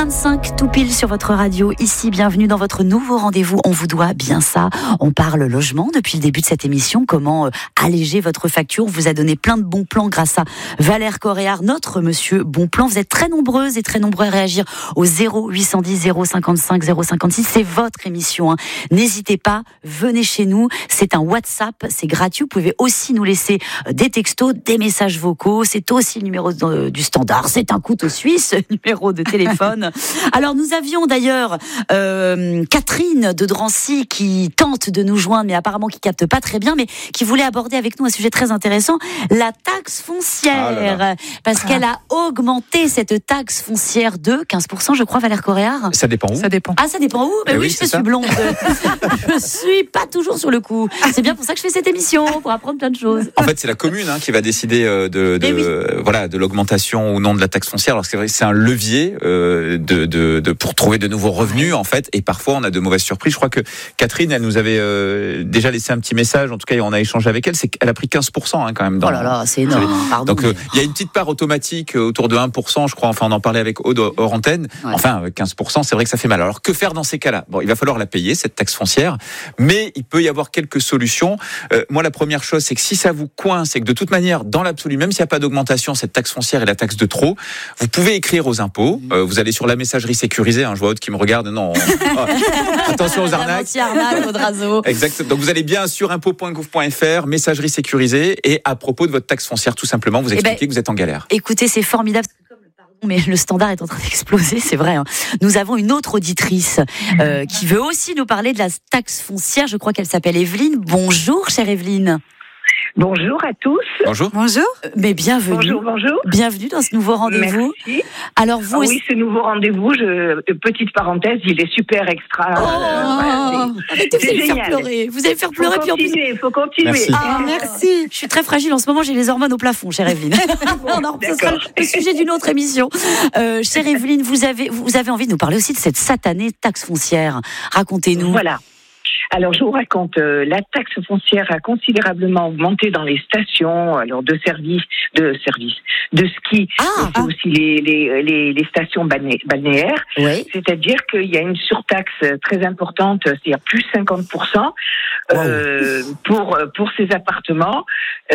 8h25, tout pile sur votre radio. Ici, bienvenue dans votre nouveau rendez-vous. On vous doit bien ça. On parle logement depuis le début de cette émission. Comment alléger votre facture. On vous a donné plein de bons plans grâce à Valère Coréard, notre monsieur bon plan. Vous êtes très nombreuses et très nombreux à réagir au 0810 055 056. C'est votre émission. N'hésitez pas, venez chez nous. C'est un WhatsApp, c'est gratuit. Vous pouvez aussi nous laisser des textos, des messages vocaux. C'est aussi le numéro du standard. C'est un couteau suisse, numéro de téléphone. Alors nous avions d'ailleurs Catherine de Drancy qui tente de nous joindre, mais apparemment qui capte pas très bien, mais qui voulait aborder avec nous un sujet très intéressant, la taxe foncière, parce qu'elle a augmenté cette taxe foncière de 15%, je crois, Valère Coréard. Ça dépend où ? Ça dépend où ? Ben oui, je suis blonde. Je suis pas toujours sur le coup. C'est bien pour ça que je fais cette émission, pour apprendre plein de choses. En fait, c'est la commune qui va décider de l'augmentation ou non de la taxe foncière. Alors c'est vrai, c'est un levier pour trouver de nouveaux revenus en fait. Et parfois, on a de mauvaises surprises. Je crois que Catherine, elle nous avait déjà laissé un petit message. En tout cas, on a échangé avec elle. C'est qu'elle a pris 15% quand même. Oh là là, c'est énorme. Pardon. Donc il y a une petite part automatique autour de 1%, je crois. Enfin, on en parlait avec Aude hors antenne. Ouais. Enfin, 15%, c'est vrai que ça fait mal. Alors que faire dans ces cas-là ? Bon, il va falloir la payer cette taxe foncière, mais il peut y avoir quelques solutions. Moi, la première chose, c'est que si ça vous coince, c'est que de toute manière, dans l'absolu, même s'il n'y a pas d'augmentation, cette taxe foncière est la taxe de trop. Vous pouvez écrire aux impôts. Vous allez sur la messagerie sécurisée. Je vois Aude qui me regarde. Non. Attention aux arnaques. Exact. Donc vous allez bien sur impôts.gouv.fr, messagerie sécurisée, et à propos de votre taxe foncière, tout simplement, vous expliquez que vous êtes en galère. Écoutez, c'est formidable. Mais le standard est en train d'exploser, c'est vrai. Nous avons une autre auditrice qui veut aussi nous parler de la taxe foncière. Je crois qu'elle s'appelle Evelyne. Bonjour, chère Evelyne. Bonjour à tous. Bonjour. Bonjour. Mais bienvenue. Bonjour. Bienvenue dans ce nouveau rendez-vous. Merci. Alors vous oui, ce nouveau rendez-vous, petite parenthèse, il est super extra. Arrêtez, vous allez me faire pleurer. Vous allez me faire pleurer. Il faut continuer. Merci. Merci. Je suis très fragile en ce moment, j'ai les hormones au plafond, chère Evelyne. Ce sera le sujet d'une autre émission. Chère Evelyne, vous avez envie de nous parler aussi de cette satanée taxe foncière. Racontez-nous. Voilà. Alors, je vous raconte, la taxe foncière a considérablement augmenté dans les stations, de ski, aussi les stations balnéaires. Oui. C'est-à-dire qu'il y a une surtaxe très importante, c'est-à-dire plus 50%, pour ces appartements.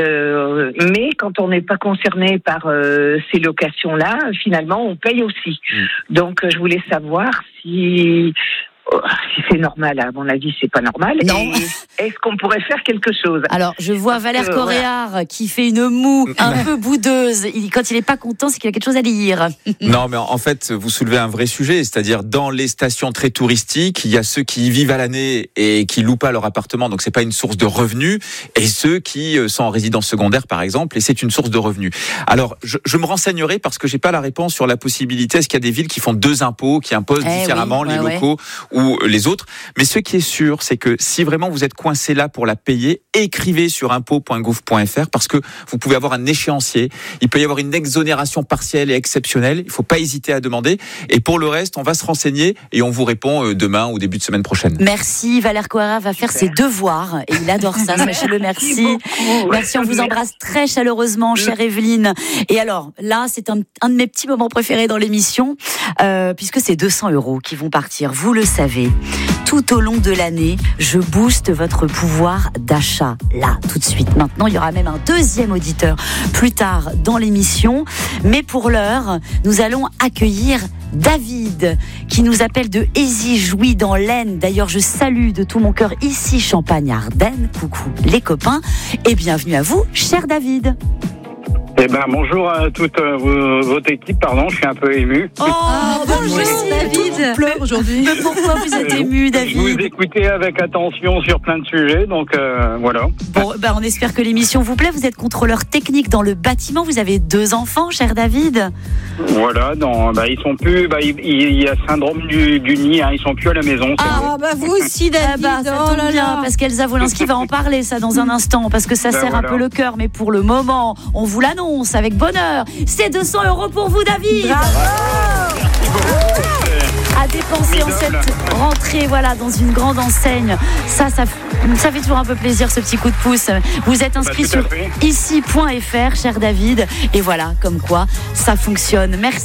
Mais quand on n'est pas concerné par ces locations-là, finalement, on paye aussi. Donc, je voulais savoir si c'est normal, à mon avis, c'est pas normal. Non. Et est-ce qu'on pourrait faire quelque chose ? Alors, je vois Valère Coréard qui fait une moue un peu boudeuse. Quand il est pas content, c'est qu'il a quelque chose à dire. Non, mais en fait, vous soulevez un vrai sujet. C'est-à-dire, dans les stations très touristiques, il y a ceux qui y vivent à l'année et qui louent pas leur appartement, donc c'est pas une source de revenus, et ceux qui sont en résidence secondaire, par exemple, et c'est une source de revenus. Alors, je me renseignerai parce que j'ai pas la réponse sur la possibilité. Est-ce qu'il y a des villes qui font 2 impôts, qui imposent différemment les locaux ou les autres. Mais ce qui est sûr, c'est que si vraiment vous êtes coincé là pour la payer, écrivez sur impôts.gouv.fr parce que vous pouvez avoir un échéancier. Il peut y avoir une exonération partielle et exceptionnelle. Il ne faut pas hésiter à demander. Et pour le reste, on va se renseigner et on vous répond demain ou début de semaine prochaine. Merci. Valère Coréard va faire ses devoirs et il adore ça. Sachez-le, merci. Merci, on vous embrasse très chaleureusement, chère Evelyne. Et alors, là, c'est un de mes petits moments préférés dans l'émission puisque c'est 200 € qui vont partir. Vous le savez. Tout au long de l'année, je booste votre pouvoir d'achat. Là, tout de suite. Maintenant, il y aura même un deuxième auditeur plus tard dans l'émission. Mais pour l'heure, nous allons accueillir David, qui nous appelle de Ézy-Jouy dans l'Aisne. D'ailleurs, je salue de tout mon cœur ici Champagne-Ardenne. Coucou les copains et bienvenue à vous, cher David. Bonjour à toute votre équipe, je suis un peu ému. Bonjour David. Pleure aujourd'hui. Mais pourquoi vous êtes ému, David ? Je vous écoutais avec attention sur plein de sujets, donc voilà. Bon, on espère que l'émission vous plaît. Vous êtes contrôleur technique dans le bâtiment. Vous avez 2 enfants, cher David. Voilà, ils sont plus. Il y a syndrome du nid, ils sont plus à la maison. Vous aussi, David. Ça tombe bien, parce qu'Elsa Wolinski va en parler ça dans un instant, parce que ça serre un peu le cœur. Mais pour le moment, on vous l'annonce avec bonheur. C'est 200 € pour vous, David. Bravo. À dépenser en cette rentrée, dans une grande enseigne. Ça fait toujours un peu plaisir, ce petit coup de pouce. Vous êtes inscrit sur ici.fr, cher David. Et voilà, comme quoi, ça fonctionne. Merci.